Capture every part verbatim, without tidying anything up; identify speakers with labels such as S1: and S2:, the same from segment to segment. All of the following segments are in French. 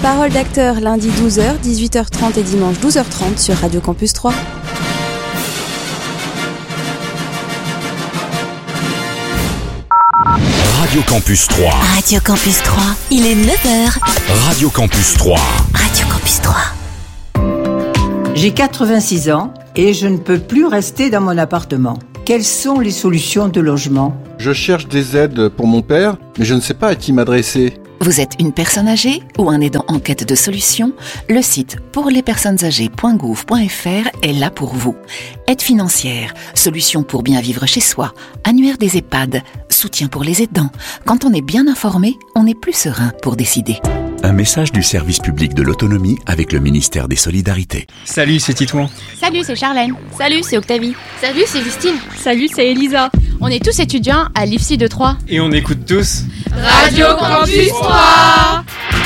S1: Parole d'acteur, lundi douze heures, dix-huit heures trente et dimanche douze heures trente sur Radio Campus trois.
S2: Radio Campus trois.
S3: Radio Campus trois, il est neuf heures.
S2: Radio Campus trois.
S3: Radio Campus trois.
S4: J'ai quatre-vingt-six ans et je ne peux plus rester dans mon appartement. Quelles sont les solutions de logement ?
S5: Je cherche des aides pour mon père, mais je ne sais pas à qui m'adresser.
S6: Vous êtes une personne âgée ou un aidant en quête de solutions ? Le site pour les personnes âgées point gouv point f r est là pour vous. Aide financière, solutions pour bien vivre chez soi, annuaire des EHPAD, soutien pour les aidants. Quand on est bien informé, on est plus serein pour décider.
S2: Un message du service public de l'autonomie avec le ministère des Solidarités.
S7: Salut, c'est Titouan.
S8: Salut, c'est Charlène.
S9: Salut, c'est Octavie.
S8: Salut, c'est Justine.
S9: Salut, c'est Elisa.
S8: On est tous étudiants à l'I F S I de Troyes.
S7: Et on écoute tous
S10: Radio Campus trois.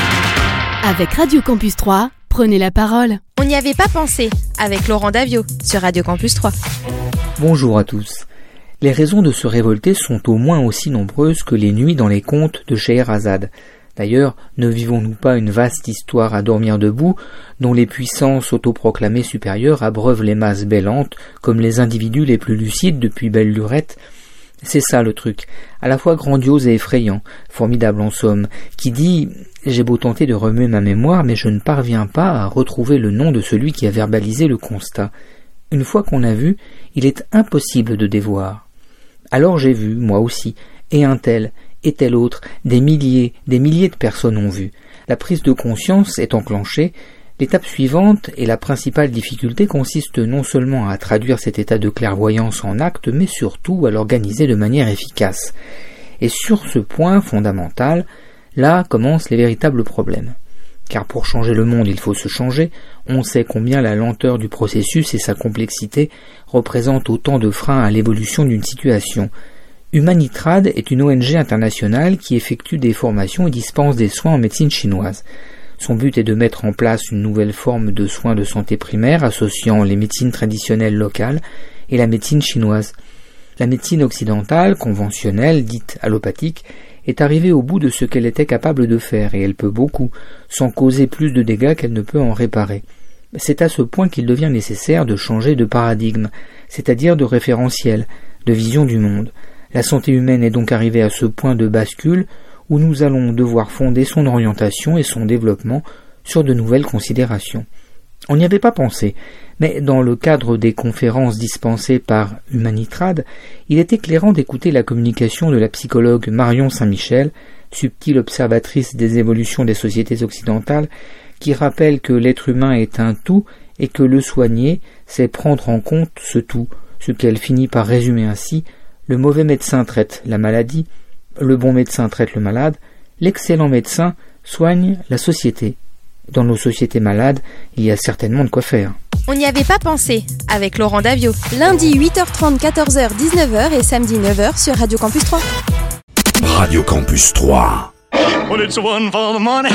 S11: Avec Radio Campus trois, prenez la parole.
S1: On n'y avait pas pensé avec Laurent Davio sur Radio Campus trois.
S12: Bonjour à tous. Les raisons de se révolter sont au moins aussi nombreuses que les nuits dans les contes de Scheherazade. D'ailleurs, ne vivons-nous pas une vaste histoire à dormir debout, dont les puissances autoproclamées supérieures abreuvent les masses bêlantes, comme les individus les plus lucides depuis belle lurette ? C'est ça le truc, à la fois grandiose et effrayant, formidable en somme, qui dit « J'ai beau tenter de remuer ma mémoire, mais je ne parviens pas à retrouver le nom de celui qui a verbalisé le constat. Une fois qu'on a vu, il est impossible de dévoir. Alors j'ai vu, moi aussi, et un tel, et tel autre, des milliers, des milliers de personnes ont vu. La prise de conscience est enclenchée. L'étape suivante et la principale difficulté consiste non seulement à traduire cet état de clairvoyance en actes, mais surtout à l'organiser de manière efficace. Et sur ce point fondamental, là commencent les véritables problèmes. Car pour changer le monde, il faut se changer. On sait combien la lenteur du processus et sa complexité représentent autant de freins à l'évolution d'une situation. Humanitrade est une O N G internationale qui effectue des formations et dispense des soins en médecine chinoise. Son but est de mettre en place une nouvelle forme de soins de santé primaire associant les médecines traditionnelles locales et la médecine chinoise. La médecine occidentale, conventionnelle, dite allopathique, est arrivée au bout de ce qu'elle était capable de faire, et elle peut beaucoup, sans causer plus de dégâts qu'elle ne peut en réparer. C'est à ce point qu'il devient nécessaire de changer de paradigme, c'est-à-dire de référentiel, de vision du monde. La santé humaine est donc arrivée à ce point de bascule où nous allons devoir fonder son orientation et son développement sur de nouvelles considérations. On n'y avait pas pensé, mais dans le cadre des conférences dispensées par Humanitrade, il est éclairant d'écouter la communication de la psychologue Marion Saint-Michel, subtile observatrice des évolutions des sociétés occidentales, qui rappelle que l'être humain est un tout et que le soigner, c'est prendre en compte ce tout, ce qu'elle finit par résumer ainsi: le mauvais médecin traite la maladie, le bon médecin traite le malade, l'excellent médecin soigne la société. Dans nos sociétés malades, il y a certainement de quoi faire.
S1: On n'y avait pas pensé avec Laurent Davio. Lundi huit heures trente, quatorze heures, dix-neuf heures et samedi neuf heures sur Radio Campus trois.
S2: Radio Campus trois.
S13: Well, it's one for the money.